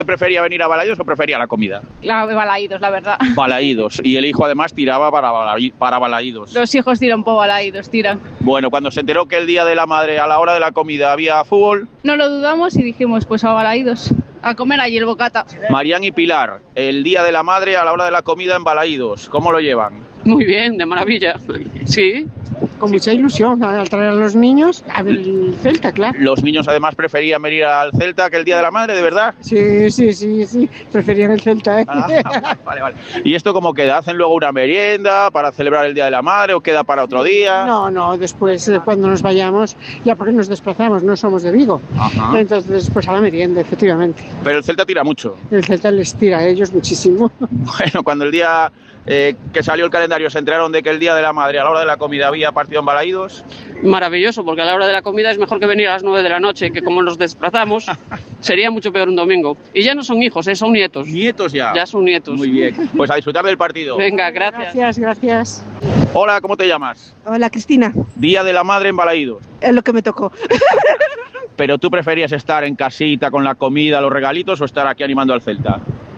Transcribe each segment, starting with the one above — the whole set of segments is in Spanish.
¿Prefería venir a Balaídos o prefería la comida? Balaídos, la verdad. Balaídos. Y el hijo además tiraba para Balaídos. Los hijos tiran por Balaídos, tiran. Bueno, cuando se enteró que el Día de la Madre a la hora de la comida había fútbol... No lo dudamos y dijimos, pues a Balaídos, a comer allí el bocata. Marián y Pilar, el Día de la Madre a la hora de la comida en Balaídos, ¿cómo lo llevan? Muy bien, de maravilla. Sí. Con mucha ilusión, al traer a los niños a ver el Celta, claro. ¿Los niños además preferían venir al Celta que el Día de la Madre, de verdad? Sí, preferían el Celta, ¿eh? Vale. ¿Y esto cómo queda? ¿Hacen luego una merienda para celebrar el Día de la Madre o queda para otro día? No, después cuando nos vayamos, ya porque nos desplazamos, no somos de Vigo. Ajá. Entonces, pues a la merienda, efectivamente. Pero el Celta tira mucho. El Celta les tira a ellos muchísimo. Bueno, cuando el día que salió el calendario se enteraron de que el Día de la Madre a la hora de la comida había partido en Balaídos. Maravilloso, porque a la hora de la comida es mejor que venir a las 9 de la noche, que como nos desplazamos, sería mucho peor un domingo. Y ya no son hijos, son nietos. ¿Nietos ya? Ya son nietos. Muy bien, pues a disfrutar del partido. Venga, gracias. Gracias. Hola, ¿cómo te llamas? Hola, Cristina. Día de la Madre en Balaídos. Es lo que me tocó. ¿Pero tú preferías estar en casita con la comida, los regalitos o estar aquí animando al Celta?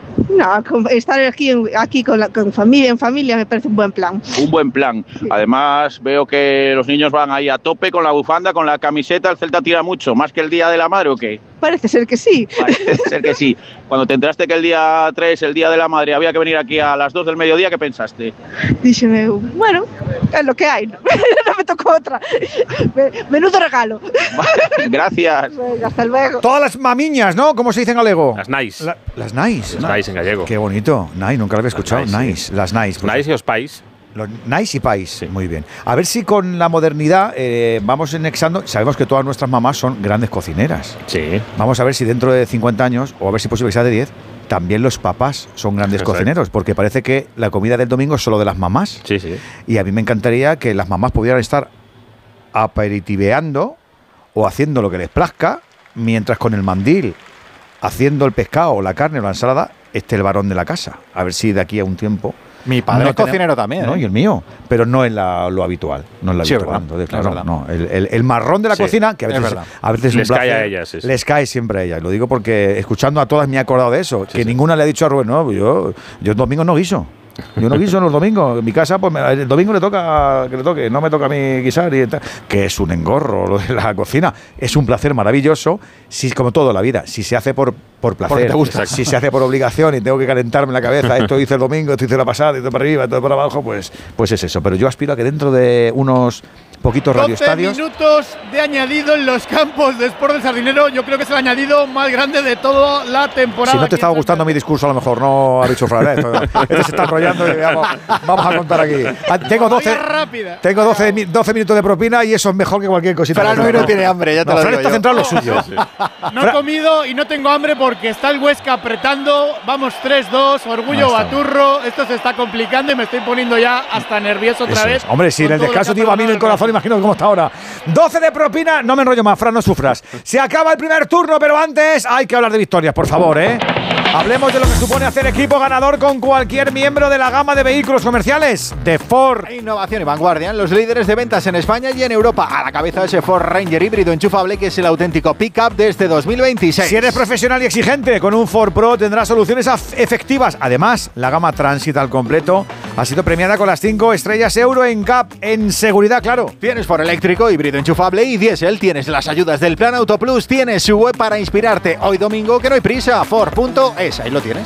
No, estar aquí con familia, en familia, me parece un buen plan. Un buen plan. Sí. Además, veo que los niños van ahí a tope con la bufanda, con la camiseta. ¿El Celta tira mucho? ¿Más que el Día de la Madre o qué? Parece ser que sí. Parece ser que sí. Cuando te enteraste que el día 3, el Día de la Madre, había que venir aquí a las 2 del mediodía, ¿qué pensaste? Díxeme, bueno, es lo que hay, ¿no? No me tocó otra. Menudo regalo. Vale, gracias. Venga, hasta luego. Todas las mamiñas, ¿no? ¿Cómo se dice en galego? Las nais. Las nais. Las nais en gallego. Qué bonito. Nais, nunca lo había escuchado. Nais. Sí. Las nais. Nais y os pais. Los nais y pais, sí. Muy bien. A ver si con la modernidad vamos anexando. Sabemos que todas nuestras mamás son grandes cocineras. Sí. Vamos a ver si dentro de 50 años, o a ver si posible que sea de 10, también los papás son grandes cocineros, porque parece que la comida del domingo es solo de las mamás. Sí, sí. Y a mí me encantaría que las mamás pudieran estar aperitiveando o haciendo lo que les plazca, mientras con el mandil, haciendo el pescado o la carne o la ensalada, esté el varón de la casa. A ver si de aquí a un tiempo... Mi padre es cocinero también. No, y el mío, pero no es lo habitual. No es lo sí, habitual. Entonces, claro, no. El marrón de la cocina, que a veces les cae a ellas. Sí. Les cae siempre a ellas. Lo digo porque escuchando a todas me he acordado de eso. Sí, que ninguna le ha dicho a Rubén, no, yo el domingo no guiso. Yo no guiso los domingos. En mi casa, pues el domingo le toca que le toque, no me toca a mí guisar y tal. Que es un engorro lo de la cocina. Es un placer maravilloso, si como todo en la vida. Si se hace por placer, te gusta. Si se hace por obligación y tengo que calentarme la cabeza, esto hice el domingo, esto hice la pasada, esto para arriba, esto para abajo, pues es eso. Pero yo aspiro a que dentro de unos poquitos radioestadios. 12 minutos de añadido en los campos de Sport del Sardinero. Yo creo que es el añadido más grande de toda la temporada. Si no te estaba gustando mi discurso, a lo mejor no ha dicho Fran. Este se está enrollando y vamos a contar aquí. Tengo 12 minutos de propina y eso es mejor que cualquier cosita. Fran hoy no tiene hambre, ya te lo digo. Fran está centrado en lo suyo. Sí. No he comido y no tengo hambre porque está el Huesca apretando. Vamos 3-2, Orgullo Baturro. Esto se está complicando y me estoy poniendo ya hasta nervioso otra vez. Hombre, si en el descanso te iba a mí en el corazón, imagino cómo está ahora. 12 de propina, no me enrollo más, Fran, no sufras. Se acaba el primer turno, pero antes hay que hablar de victorias, por favor, ¿eh? Hablemos de lo que supone hacer equipo ganador con cualquier miembro de la gama de vehículos comerciales de Ford. Innovación y vanguardia en los líderes de ventas en España y en Europa. A la cabeza de ese Ford Ranger híbrido enchufable que es el auténtico pick-up de este 2026. Si eres profesional y exigente, con un Ford Pro tendrás soluciones efectivas. Además, la gama Transit al completo ha sido premiada con las 5 estrellas Euro en CAP en seguridad, claro. Tienes Ford eléctrico, híbrido enchufable y diésel. Tienes las ayudas del Plan Auto Plus. Tienes su web para inspirarte. Hoy domingo, que no hay prisa. Ford.es. Ahí lo tienes.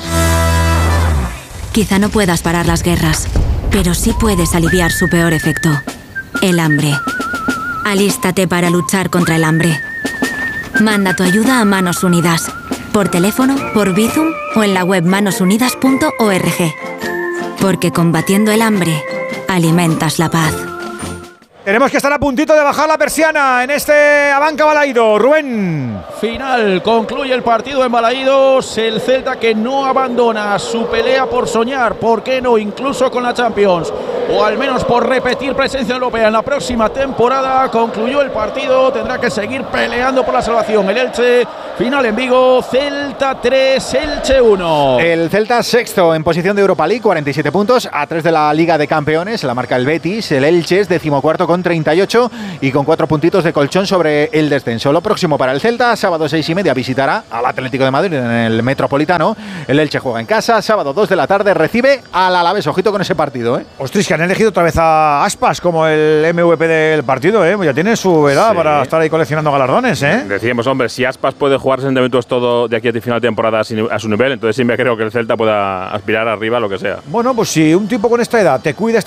Quizá no puedas parar las guerras, pero sí puedes aliviar su peor efecto: el hambre. Alístate para luchar contra el hambre. Manda tu ayuda a Manos Unidas, por teléfono, por Bizum o en la web manosunidas.org. Porque combatiendo el hambre, alimentas la paz. Tenemos que estar a puntito de bajar la persiana en este Abanca Balaídos. Rubén. Final, concluye el partido en Balaídos. El Celta que no abandona su pelea por soñar, ¿por qué no? Incluso con la Champions, o al menos por repetir presencia europea en la próxima temporada. Concluyó el partido, tendrá que seguir peleando por la salvación. El Elche Final en Vigo, Celta 3, Elche 1. El Celta sexto en posición de Europa League, 47 puntos, a 3 de la Liga de Campeones, la marca el Betis. El Elche es 14º con 38 y con 4 puntitos de colchón sobre el descenso. Lo próximo para el Celta, sábado 6:30 visitará al Atlético de Madrid en el Metropolitano. El Elche juega en casa, sábado 2 de la tarde recibe al Alavés. Ojito con ese partido, ¿eh? Ostras, que han elegido otra vez a Aspas como el MVP del partido, ¿eh? Pues ya tiene su edad para estar ahí coleccionando galardones, ¿eh? Decíamos, hombre, si Aspas puede jugar 60 minutos todo de aquí a final de temporada a su nivel, entonces sí me creo que el Celta pueda aspirar arriba a lo que sea. Bueno, pues si un tipo con esta edad te cuidas,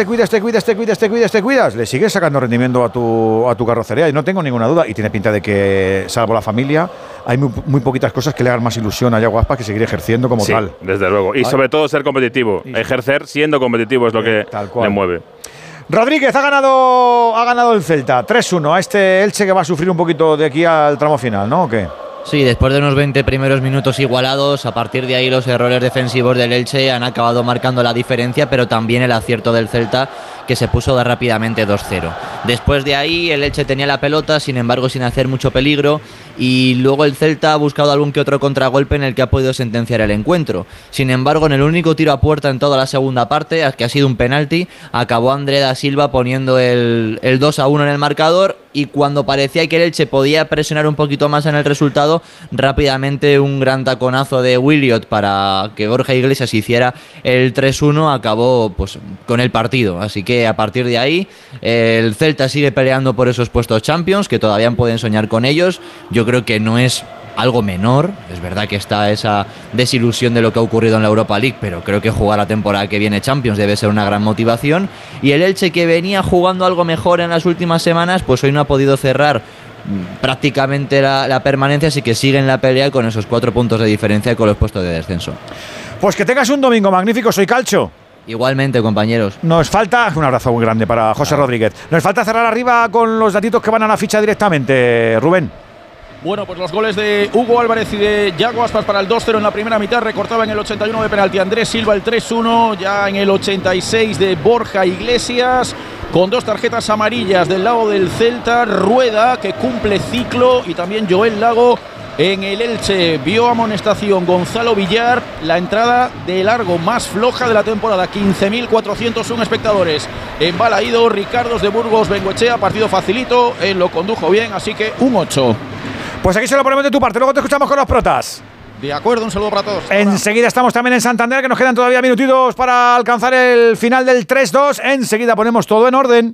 le sigues sacando rendimiento a tu carrocería, y no tengo ninguna duda, y tiene pinta de que, salvo la familia, hay muy poquitas cosas que le hagan más ilusión a Yago Aspas que seguir ejerciendo como tal. Desde luego, y sobre todo ser competitivo, ejercer siendo competitivo es lo que le mueve. Rodríguez ha ganado el Celta 3-1 a este Elche, que va a sufrir un poquito de aquí al tramo final, ¿no? ¿O qué? Sí, después de unos 20 primeros minutos igualados, a partir de ahí los errores defensivos del Elche han acabado marcando la diferencia, pero también el acierto del Celta, que se puso rápidamente 2-0. Después de ahí el Elche tenía la pelota, sin embargo sin hacer mucho peligro, y luego el Celta ha buscado algún que otro contragolpe en el que ha podido sentenciar el encuentro. Sin embargo, en el único tiro a puerta en toda la segunda parte, que ha sido un penalti, acabó André da Silva poniendo el 2-1 en el marcador, y cuando parecía que el Elche podía presionar un poquito más en el resultado, rápidamente un gran taconazo de Williot para que Borja Iglesias hiciera el 3-1 acabó pues con el partido. Así que a partir de ahí el Celta sigue peleando por esos puestos Champions, que todavía pueden soñar con ellos. Yo creo que no es algo menor, es verdad que está esa desilusión de lo que ha ocurrido en la Europa League, pero creo que jugar la temporada que viene Champions debe ser una gran motivación, y el Elche, que venía jugando algo mejor en las últimas semanas, pues hoy no ha podido cerrar prácticamente la permanencia, así que sigue en la pelea con esos 4 puntos de diferencia con los puestos de descenso. Pues que tengas un domingo magnífico, soy Calcho. Igualmente, compañeros. Nos falta, un abrazo muy grande para José Rodríguez, nos falta cerrar arriba con los datitos que van a la ficha directamente, Rubén. Bueno, pues los goles de Hugo Álvarez y de Yago Aspas para el 2-0 en la primera mitad. Recortaba en el 81 de penalti Andrés Silva el 3-1. Ya en el 86 de Borja Iglesias. Con 2 tarjetas amarillas del lado del Celta. Rueda, que cumple ciclo. Y también Joel Lago en el Elche. Vio amonestación Gonzalo Villar. La entrada de largo más floja de la temporada. 15.401 espectadores. En Balaído, Ricardos de Burgos, Bengoechea. Partido facilito. Él lo condujo bien, así que un 8. Pues aquí se lo ponemos de tu parte, luego te escuchamos con los protas. De acuerdo, un saludo para todos. Enseguida estamos también en Santander, que nos quedan todavía minutitos para alcanzar el final del 3-2. Enseguida ponemos todo en orden.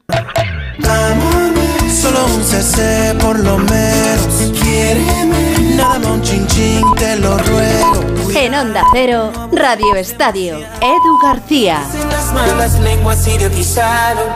Solo un CC por lo menos. Quiéreme, nada más un chin chin, te lo ruego. En Onda Cero, Radio Estadio, Edu García. Sin las malas lenguas idiotizaron.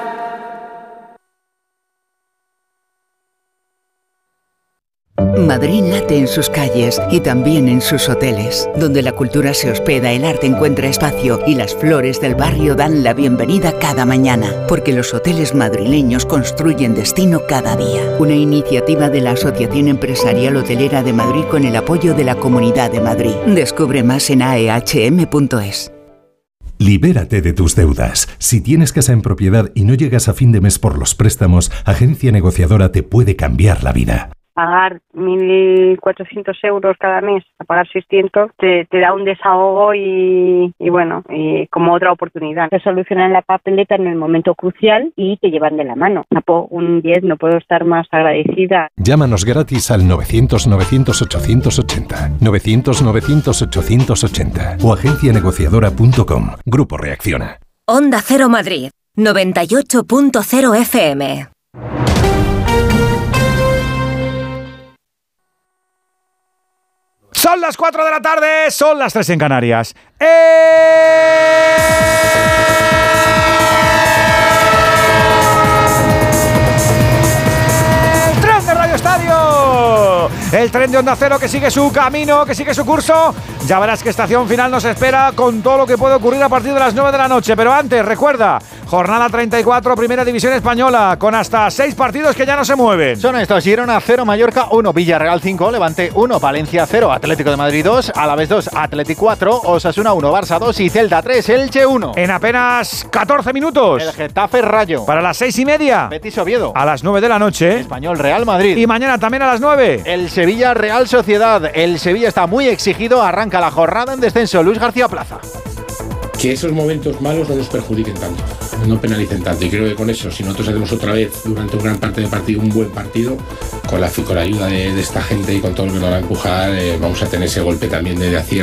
Madrid late en sus calles y también en sus hoteles, donde la cultura se hospeda, el arte encuentra espacio y las flores del barrio dan la bienvenida cada mañana, porque los hoteles madrileños construyen destino cada día. Una iniciativa de la Asociación Empresarial Hotelera de Madrid con el apoyo de la Comunidad de Madrid. Descubre más en aehm.es. Libérate de tus deudas. Si tienes casa en propiedad y no llegas a fin de mes por los préstamos, Agencia Negociadora te puede cambiar la vida. Pagar 1.400 euros cada mes, a pagar 600, te da un desahogo y bueno, y como otra oportunidad. Te solucionan la papeleta en el momento crucial y te llevan de la mano. Un 10, no puedo estar más agradecida. Llámanos gratis al 900-900-880, 900-900-880 o agencianegociadora.com. Grupo Reacciona. Onda Cero Madrid, 98.0 FM. Son las 4 de la tarde, son las 3 en Canarias. El tren de Radio Estadio. El tren de Onda Cero que sigue su camino, que sigue su curso. Ya verás qué estación final nos espera con todo lo que puede ocurrir a partir de las 9 de la noche. Pero antes, recuerda, Jornada 34, Primera División Española, con hasta 6 partidos que ya no se mueven. Son estos: Girona 0, Mallorca 1, Villarreal 5, Levante 1, Valencia 0, Atlético de Madrid 2, Alavés 2, Athletic 4, Osasuna 1, Barça 2 y Celta 3, Elche 1. En apenas 14 minutos. El Getafe Rayo. Para las 6:30. Betis Oviedo. A las 9 de la noche. Español Real Madrid. Y mañana también a las 9. El Sevilla Real Sociedad. El Sevilla está muy exigido, arranca la jornada en descenso. Luis García Plaza. Que esos momentos malos no nos perjudiquen tanto, no penalicen tanto, y creo que con eso, si nosotros hacemos otra vez durante una gran parte del partido un buen partido, con la ayuda de esta gente y con todo lo que nos va a empujar, vamos a tener ese golpe también de acierto.